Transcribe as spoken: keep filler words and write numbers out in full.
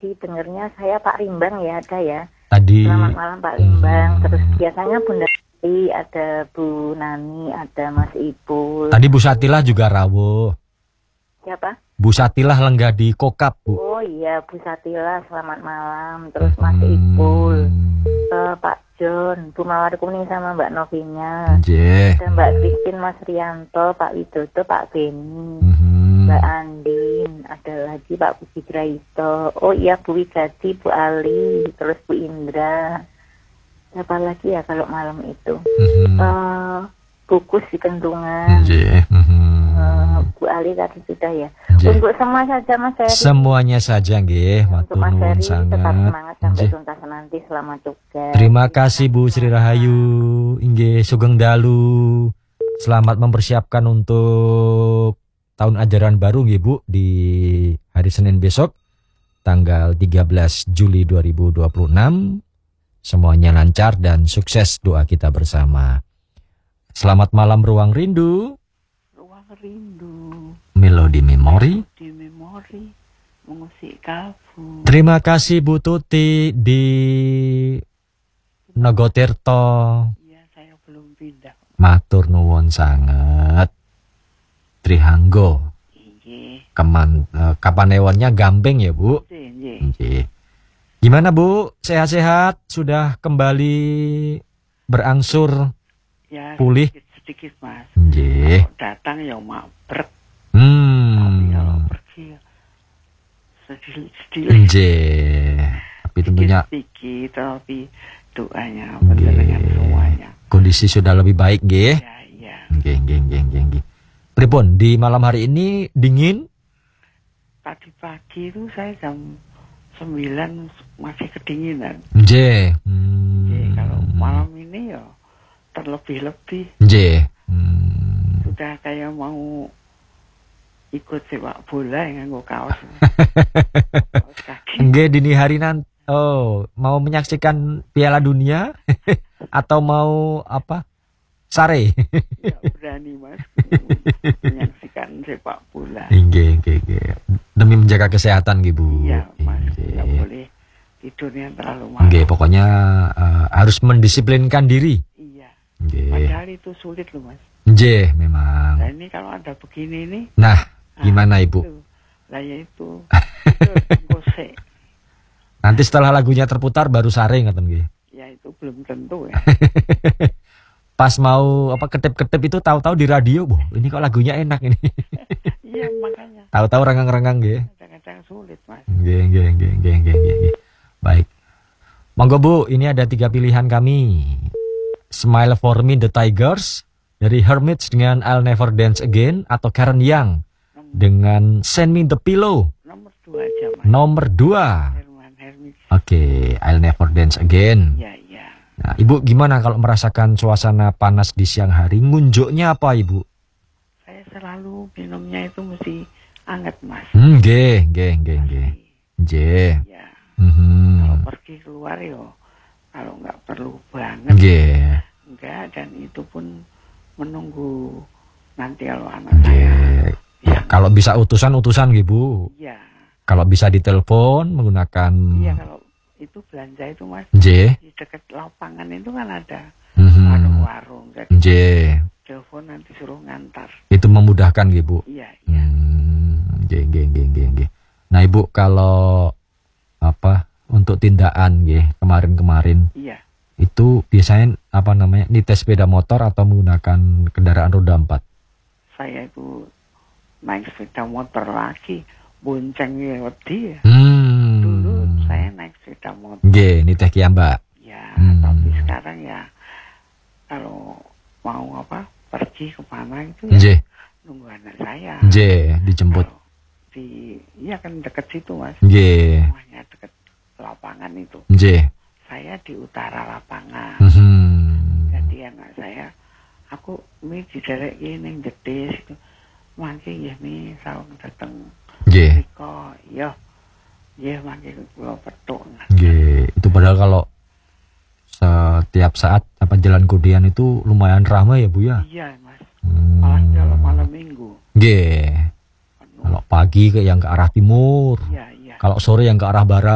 tadi dengarnya saya Pak Rimbang ya ada ya. Tadi. Selamat malam Pak Rimbang. Hmm. Terus biasanya Bunda Sati, ada Bu Nani, ada Mas Ipul. Tadi Bu Satilah juga rawuh. Siapa? Bu Satilah lenggah di Kokap, Bu. Oh iya, Bu Satilah selamat malam. Terus Mas hmm. Ipul, uh, Pak John, Bu Mawar Kuning sama Mbak Novinya. Yeah. Ada Mbak Christine, Mas Rianto, Pak Widodo, Pak Beni, hmm. Mbak Andin, ada lagi Pak Budi Graito. Oh iya, Bu Wigati, Bu Ali, terus Bu Indra. Siapa lagi ya kalau malam itu? Hmm. Uh, Bukus di Kentungan. Yeah. Hmm. Uh, Bu Ali tadi sudah ya. Jee. Untuk semua saja Mas Heri. Semuanya saja nggih, matur nuwun sangat. Tetap semangat sampai tuntas nanti, selamat juga. Terima kasih Bu Sri Rahayu. Inggih sugeng dalu. Selamat mempersiapkan untuk tahun ajaran baru nggih Bu di hari Senin besok tanggal tiga belas Juli dua ribu dua puluh enam. Semuanya lancar dan sukses, doa kita bersama. Selamat malam Ruang Rindu. Rindu Melodi Memori di memori mengusik kalbu. Terima kasih Bu Tuti di Nogotirto. Iya, saya belum pindah. Matur nuwun sangat. Trihanggo. Iya. Keman uh, Kapanewonnya Gamping ya Bu. Iya. Iya. Gimana Bu? Sehat-sehat? Sudah kembali berangsur ya, pulih? Sedikit Mas. Nggih. Datang ya mabrek. Hmm. Tapi kalau pergi sedih-sedih. Nggih. Tapi tentunya sedikit tapi doanya dengan semuanya. Kondisi sudah lebih baik nggih. Ya, iya. Nggih, nggih, nggih, nggih, nggih. Pripun di malam hari ini dingin? Tadi pagi itu saya jam sembilan masih kedinginan. Nggih. Hmm. Nggih, kalau malam ini ya terlebih-lebih. Nggih. Hmm. Sudah kayak mau ikut sepak bola yang nganggo kaos. Kaos kaki. Nggih, dini hari nanti. Oh, mau menyaksikan Piala Dunia atau mau apa? Sare. Ya, berani Mas menyaksikan sepak bola. Nggih, nggih, nggih. Demi menjaga kesehatan nggih, Bu. Iya, Mas. Enggak boleh tidurnya terlalu malam. Nggih, pokoknya uh, harus mendisiplinkan diri. Iya. Nggih. Padahal itu sulit loh Mas. Nggih, memang. Nah ini kalau ada begini nih. Nah, gimana nah, Ibu? Lah ya itu. Gosek. Nanti setelah lagunya terputar baru sare ngoten nggih. Ya itu belum tentu ya. Pas mau apa ketip-ketip itu tahu-tahu di radio, boh, ini kok lagunya enak ini. Iya, makanya. Tahu-tahu rengang-rengang nggih. Kadang-kadang sulit, Mas. Nggih, nggih, nggih, nggih, nggih, nggih. Baik. Monggo Bu, ini ada tiga pilihan kami. Smile for Me The Tigers dari Hermits dengan I'll Never Dance Again, atau Karen Young nomor, dengan Send Me The Pillow. Nomor dua aja, Mas. Nomor dua. Herman Hermits. Oke, okay, I'll Never Dance Again. Iya, iya. Nah, Ibu gimana kalau merasakan suasana panas di siang hari? Ngunjuknya apa, Ibu? Saya selalu minumnya itu mesti hangat, Mas. Hmm, nggih, nggih, nggih, nggih. Nggih. Ya. Mm-hmm. Kalau pergi keluar yo, kalau nggak perlu banget. Nggih. Enggak, dan itu pun menunggu nanti kalau anak saya. Ya, kalau bisa utusan-utusan, Bu. Iya. Kalau bisa ditelepon menggunakan. Iya, kalau itu belanja itu Mas. Nggih. Di dekat lapangan itu kan ada mm-hmm. warung-warung. Nggih. Telepon nanti suruh ngantar. Itu memudahkan, Bu. Iya, iya. Hmm, nggih, nggih, nggih, nggih. Nah, Ibu kalau apa untuk tindakan nggih kemarin-kemarin. Iya. Itu biasanya apa namanya? Nites sepeda motor atau menggunakan kendaraan roda empat? Saya itu naik sepeda motor lagi, boncengnya wedi ya. Hmm. Dulu saya naik sepeda motor. Nggih, niteh ki Mbak. Ya, hmm. tapi sekarang ya kalau mau apa pergi kemana itu ya nunggu anak saya. Nggih, dijemput. Kalau di iya kan dekat situ Mas. Nggih. Rumahnya dekat lapangan itu. Nggih. Saya di utara lapangan. Hmm. Jadi anak saya, aku mi diderek ini jedis itu, mangke ya mi saung dateng. Nggih. Riko, iya, iya mangke kula petuk. Nggih, itu padahal kalau setiap saat apa jalan Kudian itu lumayan ramai ya Bu ya? Iya Mas. Hmm. Malah kalau malam minggu. Nggih. Kalau pagi ke yang ke arah timur. Iya, iya. Kalau sore yang ke arah barat.